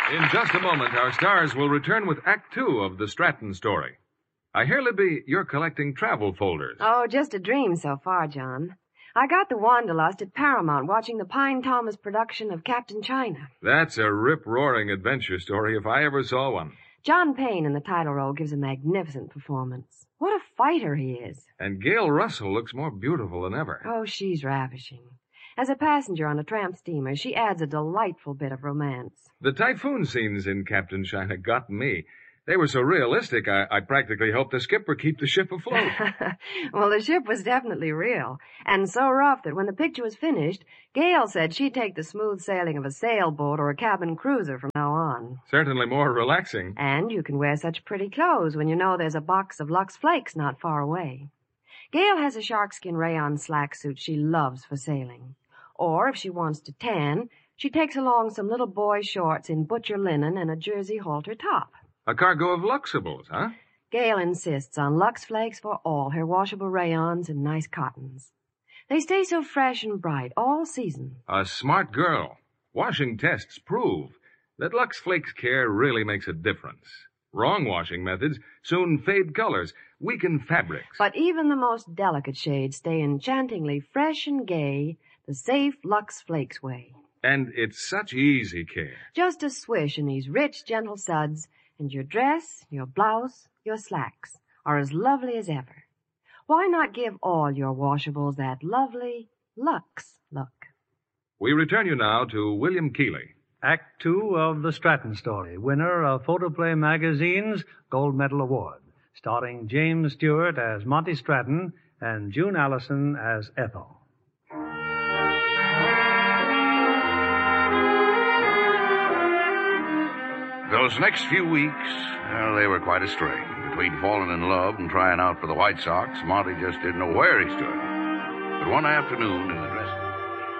In just a moment, our stars will return with Act Two of the Stratton story. I hear, Libby, you're collecting travel folders. Oh, just a dream so far, John. I got the Wanderlust at Paramount watching the Pine Thomas production of Captain China. That's a rip-roaring adventure story if I ever saw one. John Payne in the title role gives a magnificent performance. What a fighter he is. And Gail Russell looks more beautiful than ever. Oh, she's ravishing. As a passenger on a tramp steamer, she adds a delightful bit of romance. The typhoon scenes in Captain China got me. They were so realistic, I practically helped the skipper keep the ship afloat. Well, the ship was definitely real, and so rough that when the picture was finished, Gail said she'd take the smooth sailing of a sailboat or a cabin cruiser from now on. Certainly more relaxing. And you can wear such pretty clothes when you know there's a box of Lux Flakes not far away. Gail has a sharkskin rayon slack suit she loves for sailing. Or if she wants to tan, she takes along some little boy shorts in butcher linen and a jersey halter top. A cargo of Luxables, huh? Gail insists on Lux Flakes for all her washable rayons and nice cottons. They stay so fresh and bright all season. A smart girl. Washing tests prove that Lux Flakes care really makes a difference. Wrong washing methods soon fade colors, weaken fabrics. But even the most delicate shades stay enchantingly fresh and gay the safe Lux Flakes way. And it's such easy care. Just a swish in these rich, gentle suds, and your dress, your blouse, your slacks are as lovely as ever. Why not give all your washables that lovely Lux look? We return you now to William Keighley. Act Two of The Stratton Story, winner of Photoplay Magazine's Gold Medal Award, starring James Stewart as Monty Stratton and June Allison as Ethel. Those next few weeks, well, they were quite a strain. Between falling in love and trying out for the White Sox, Monty just didn't know where he stood. But one afternoon in the dressing room...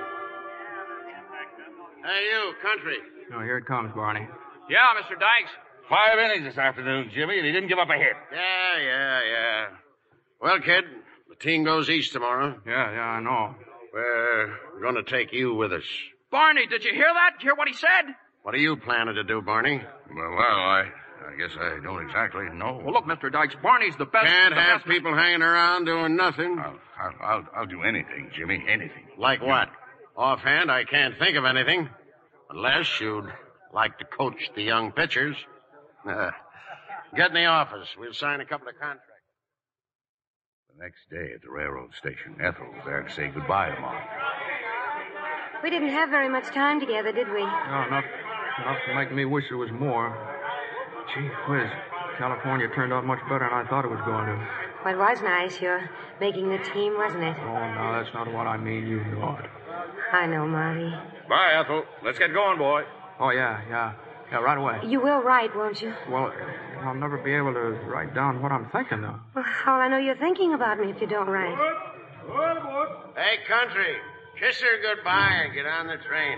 Hey, you, Country. Oh, here it comes, Barney. Yeah, Mr. Dykes. 5 innings this afternoon, Jimmy, and he didn't give up a hit. Yeah. Well, kid, the team goes east tomorrow. Yeah, I know. We're going to take you with us. Barney, did you hear that? Did you hear what he said? What are you planning to do, Barney? Well, I guess I don't exactly know. Well, look, Mr. Dykes, Barney's the best... Can't have people hanging around doing nothing. I'll do anything, Jimmy, anything. Like what? Offhand, I can't think of anything. Unless you'd like to coach the young pitchers. Get in the office. We'll sign a couple of contracts. The next day at the railroad station, Ethel was there to say goodbye to Monty. We didn't have very much time together, did we? No, enough to make me wish there was more. Gee whiz, California turned out much better than I thought it was going to. Well, it was nice, your making the team, wasn't it? Oh, no, that's not what I mean. You know it. I know, Marty. Bye, Ethel. Let's get going, boy. Oh, yeah, right away. You will write, won't you? Well, I'll never be able to write down what I'm thinking of. Well, how'll I know you're thinking about me if you don't write? Hey, Country, kiss her goodbye and get on the train.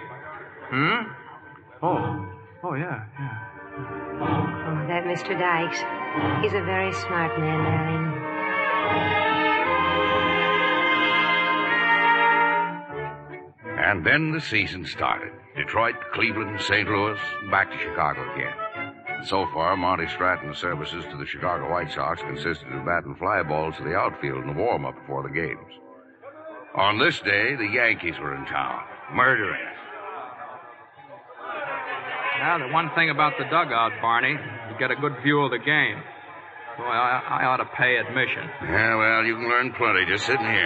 Oh, yeah. Oh, that Mr. Dykes. He's a very smart man, darling. And then the season started. Detroit, Cleveland, St. Louis, back to Chicago again. And so far, Monty Stratton's services to the Chicago White Sox consisted of batting fly balls to the outfield in the warm-up before the games. On this day, the Yankees were in town, murdering it. Now, the one thing about the dugout, Barney, you get a good view of the game. Boy, I ought to pay admission. Yeah, well, you can learn plenty just sitting here.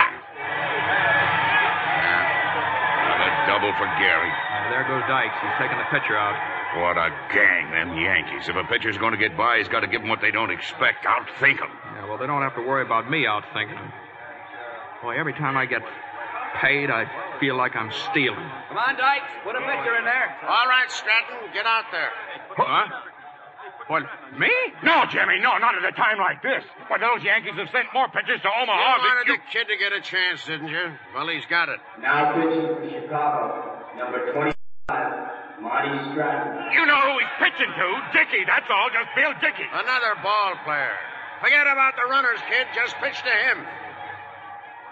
Double for Gary. There goes Dykes. He's taking the pitcher out. What a gang, them Yankees. If a pitcher's going to get by, he's got to give them what they don't expect. Outthink them. Yeah, well, they don't have to worry about me outthinking them. Boy, every time I get paid, I feel like I'm stealing. Come on, Dykes. Put a pitcher in there. All right, Stratton, get out there. Huh? What, me? No, Jimmy, no, not at a time like this. Why, those Yankees have sent more pitchers to Omaha You wanted the kid to get a chance, didn't you? Well, he's got it. Now pitching for Chicago, number 25, Monty Stratton. You know who he's pitching to. Dickey, that's all. Just Bill Dickey. Another ball player. Forget about the runners, kid. Just pitch to him.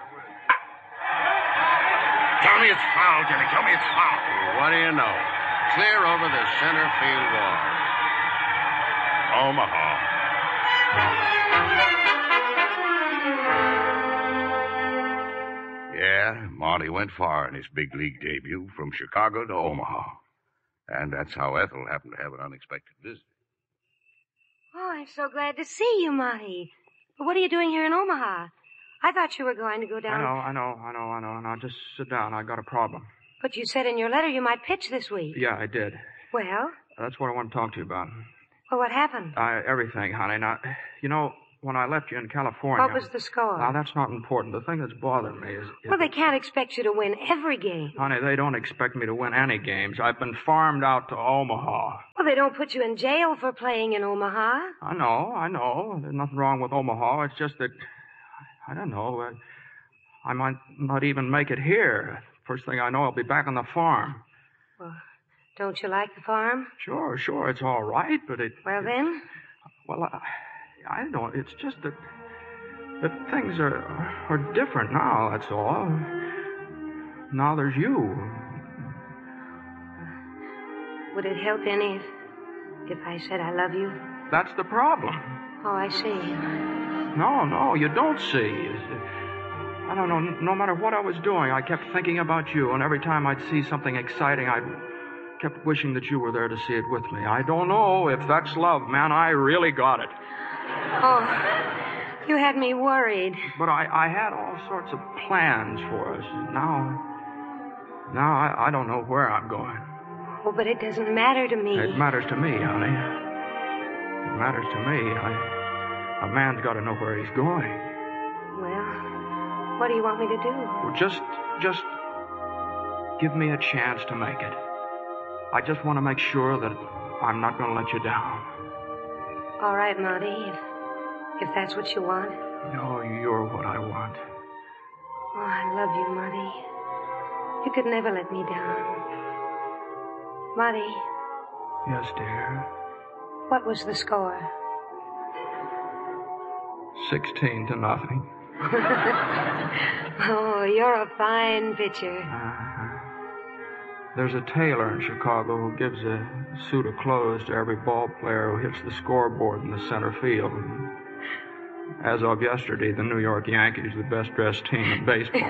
Tell me it's foul, Jimmy. Tell me it's foul. What do you know? clear over the center field wall. Omaha. Yeah, Monty went far in his big league debut from Chicago to Omaha. And that's how Ethel happened to have an unexpected visit. Oh, I'm so glad to see you, Monty. But what are you doing here in Omaha? I thought you were going to go down. I know. Now, just sit down. I got a problem. But you said in your letter you might pitch this week. Yeah, I did. Well? That's what I want to talk to you about. Well, what happened? Everything, honey. Now, when I left you in California... What was the score? Now, that's not important. The thing that's bothering me is... Well, they can't expect you to win every game. Honey, they don't expect me to win any games. I've been farmed out to Omaha. Well, they don't put you in jail for playing in Omaha. I know. There's nothing wrong with Omaha. It's just that... I don't know. I might not even make it here. First thing I know, I'll be back on the farm. Well, don't you like the farm? Sure. It's all right, but it... Well, then? Well, I don't... It's just that things are different now, that's all. Now there's you. Would it help any if I said I love you? That's the problem. Oh, I see. No, you don't see. I don't know. No matter what I was doing, I kept thinking about you, and every time I'd see something exciting, I kept wishing that you were there to see it with me. I don't know if that's love, man. I really got it. Oh, you had me worried. But I had all sorts of plans for us. Now I don't know where I'm going. Oh, but it doesn't matter to me. It matters to me, honey. It matters to me. A man's got to know where he's going. Well, what do you want me to do? Well, just give me a chance to make it. I just want to make sure that I'm not going to let you down. All right, Monty, if that's what you want. No, you're what I want. Oh, I love you, Monty. You could never let me down. Monty. Yes, dear. What was the score? 16-0. Oh, you're a fine pitcher. There's a tailor in Chicago who gives a suit of clothes to every ball player who hits the scoreboard in the center field. As of yesterday, the New York Yankees, the best-dressed team in baseball.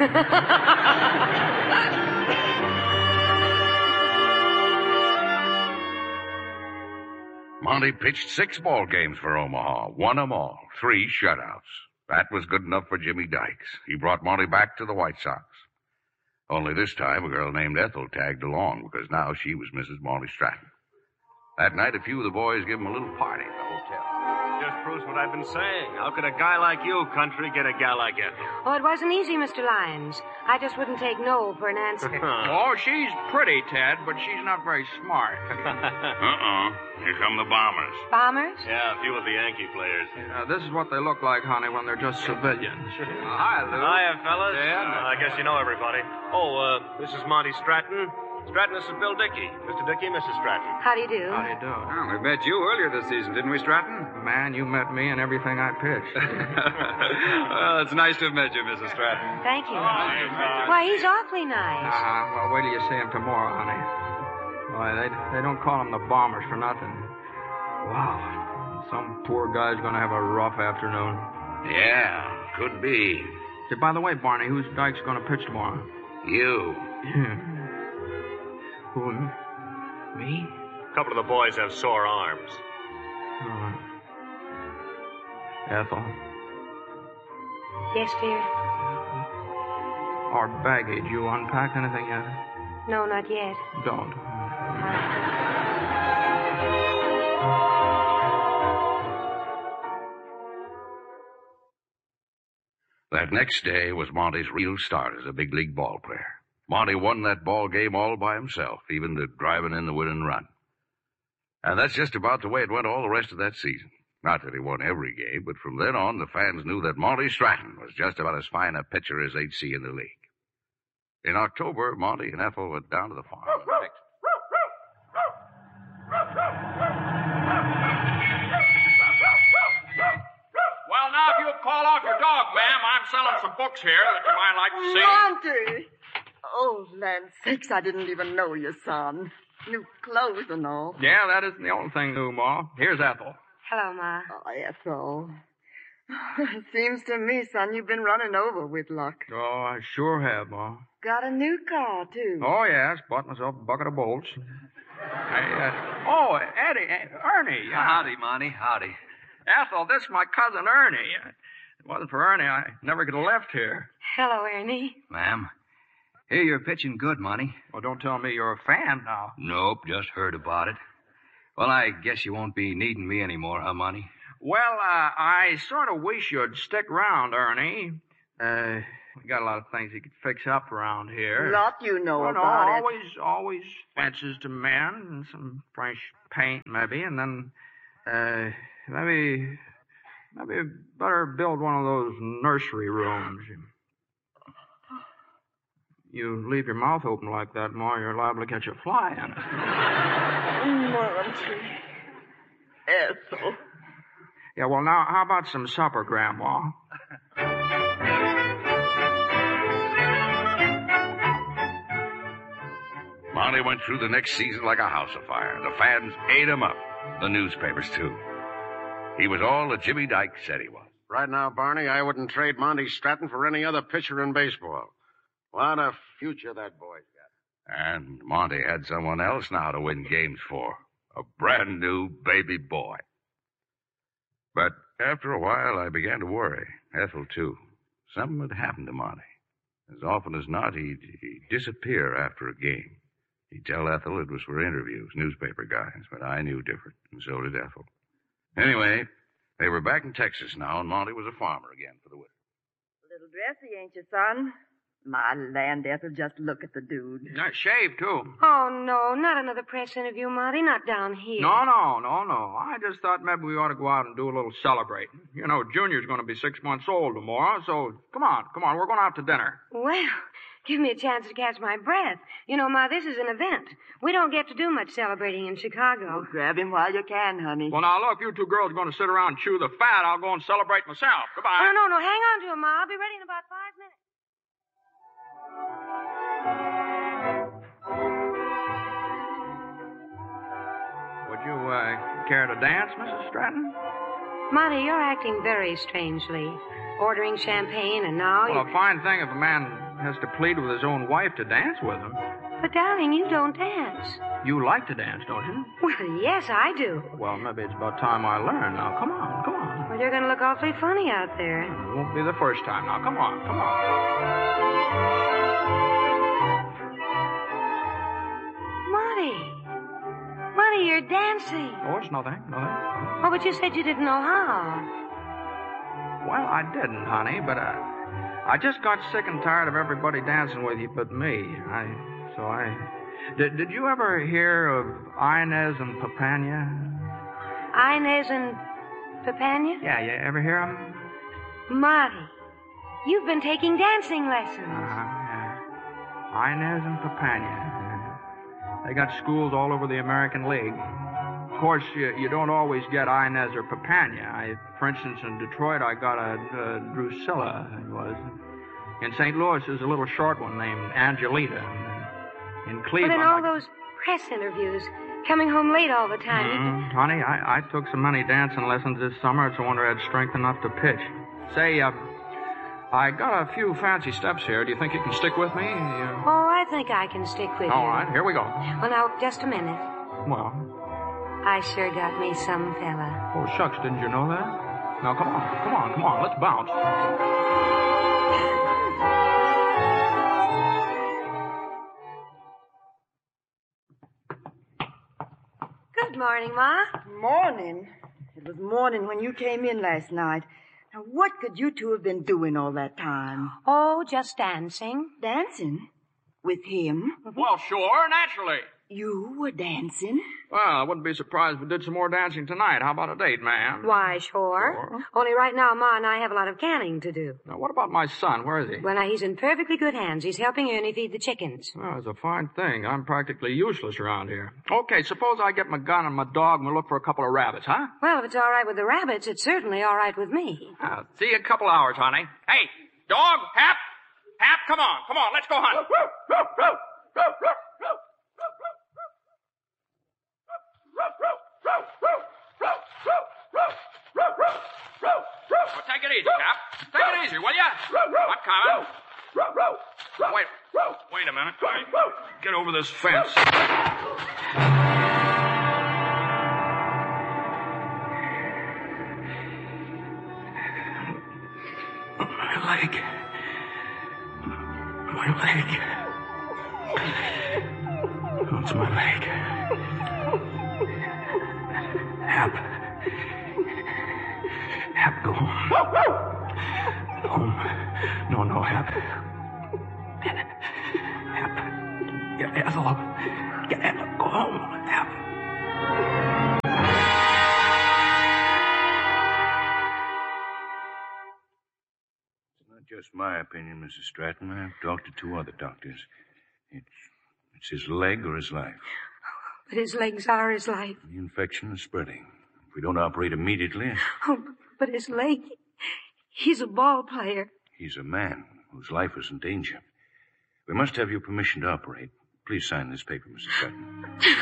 Monty pitched 6 ball games for Omaha, won them all, 3 shutouts. That was good enough for Jimmy Dykes. He brought Monty back to the White Sox. Only this time, a girl named Ethel tagged along, because now she was Mrs. Monty Stratton. That night, a few of the boys gave him a little party at the hotel. Just proves what I've been saying. How could a guy like you, Country, get a gal like Ethel? Oh, it wasn't easy, Mr. Lyons. I just wouldn't take no for an answer. Oh, she's pretty, Ted, but she's not very smart. Here come the Bombers. Bombers? Yeah, a few of the Yankee players. This is what they look like, honey, when they're just civilians. Hi, Lou. Hiya, fellas. Ted. I guess you know everybody. Oh, this is Monty Stratton. Stratton, this is Bill Dickey. Mr. Dickey, Mrs. Stratton. How do you do? How do you do? Oh, we met you earlier this season, didn't we, Stratton? Man, you met me and everything I pitched. Well, it's nice to have met you, Mrs. Stratton. Thank you. Why, he's awfully nice. Well, wait till you see him tomorrow, honey. Why, they don't call him the Bombers for nothing. Wow. Some poor guy's going to have a rough afternoon. Yeah, could be. Hey, by the way, Barney, who's Dykes going to pitch tomorrow? You. Yeah. Who? Me? A couple of the boys have sore arms. Ethel. Yes, dear? Our baggage. You unpacked anything yet? No, not yet. Don't. That next day was Monty's real start as a big league ball player. Monty won that ball game all by himself, even to driving in the winning run. And that's just about the way it went all the rest of that season. Not that he won every game, but from then on, the fans knew that Monty Stratton was just about as fine a pitcher as they'd see in the league. In October, Monty and Ethel went down to the farm and picked. Well, now, if you'll call off your dog, ma'am, I'm selling some books here that you might like to see. Monty! Oh, land sakes, I didn't even know you, son. New clothes and all. Yeah, that isn't the only thing new, Ma. Here's Ethel. Hello, Ma. Oh, Ethel. Seems to me, son, you've been running over with luck. Oh, I sure have, Ma. Got a new car, too. Oh, yes. Bought myself a bucket of bolts. Eddie, Ernie. Howdy, Monty. Howdy. Ethel, this is my cousin Ernie. If it wasn't for Ernie, I never could have left here. Hello, Ernie. Ma'am. Hey, you're pitching good, Monty. Well, don't tell me you're a fan now. Nope, just heard about it. Well, I guess you won't be needing me anymore, huh, Monty? Well, I sort of wish you'd stick around, Ernie. We got a lot of things you could fix up around here. Lot you know about it. Always fences to mend and some fresh paint, maybe, and then, maybe better build one of those nursery rooms. You leave your mouth open like that, Ma, you're liable to catch a fly in it. Monty. Ethel. Yeah, well, now, how about some supper, Grandma? Monty went through the next season like a house afire. The fans ate him up. The newspapers, too. He was all that Jimmy Dykes said he was. Right now, Barney, I wouldn't trade Monty Stratton for any other pitcher in baseball. What a future that boy's got. And Monty had someone else now to win games for. A brand new baby boy. But after a while, I began to worry. Ethel, too. Something had happened to Monty. As often as not, he'd disappear after a game. He'd tell Ethel it was for interviews, newspaper guys, but I knew different, and so did Ethel. Anyway, they were back in Texas now, and Monty was a farmer again for the winter. A little dressy, ain't you, son? My land, Ethel, just look at the dude. Shaved, too. Oh, no, not another press interview, Monty, not down here. No. I just thought maybe we ought to go out and do a little celebrating. You know, Junior's going to be 6 months old tomorrow, so come on, we're going out to dinner. Well, give me a chance to catch my breath. You know, Ma, this is an event. We don't get to do much celebrating in Chicago. Well, grab him while you can, honey. Well, now, look, you two girls are going to sit around and chew the fat. I'll go and celebrate myself. Goodbye. Oh, no, hang on to him, Ma. I'll be ready in about 5 minutes. Would you care to dance, Mrs. Stratton? Monty, you're acting very strangely. Ordering champagne and now Well, a fine thing if a man has to plead with his own wife to dance with him. But, darling, you don't dance. You like to dance, don't you? Well, yes, I do. Well, maybe it's about time I learn. Now, come on. Well, you're going to look awfully funny out there. It won't be the first time. Now, come on. Monty, you're dancing. Oh, it's nothing. Oh, but you said you didn't know how. Well, I didn't, honey, but I just got sick and tired of everybody dancing with you but me. Did you ever hear of Inez and Papania? Inez and Papania? Yeah, you ever hear of them? Marty, you've been taking dancing lessons. Yeah. Inez and Papania. They got schools all over the American League. Of course, you don't always get Inez or Papania. For instance, in Detroit, I got a Drusilla, it was. In St. Louis, there's a little short one named Angelita. In Cleveland... But in all those press interviews, coming home late all the time... Honey, I took so many dancing lessons this summer, it's a wonder I had strength enough to pitch. Say, I got a few fancy steps here. Do you think you can stick with me? Oh, I think I can stick with you. All right, here we go. Well, now, just a minute. Well... I sure got me some fella. Oh, shucks, didn't you know that? Now, come on, let's bounce. Good morning, Ma. Morning. It was morning when you came in last night. Now, what could you two have been doing all that time? Oh, just dancing. Dancing? With him? Well, sure, naturally. You were dancing? Well, I wouldn't be surprised if we did some more dancing tonight. How about a date, ma'am? Why, sure. Only right now, Ma and I have a lot of canning to do. Now, what about my son? Where is he? Well, now, he's in perfectly good hands. He's helping Ernie feed the chickens. Well, it's a fine thing. I'm practically useless around here. Okay, suppose I get my gun and my dog and we look for a couple of rabbits, huh? Well, if it's all right with the rabbits, it's certainly all right with me. See you in a couple hours, honey. Hey, dog, Hap, come on, let's go hunt. take it easy, Cap. Take it easy, will you? I'm coming. Wait a minute. Get over this fence. My leg. Oh, it's my leg. Hap, go home. Home. No, Hap. Get Ethel. Go home, Hap. It's not just my opinion, Mrs. Stratton. I've talked to 2 other doctors. It's his leg or his life. But his legs are his life. The infection is spreading. If we don't operate immediately... Oh, but his leg... He's a ball player. He's a man whose life is in danger. We must have your permission to operate. Please sign this paper, Mrs. Stratton.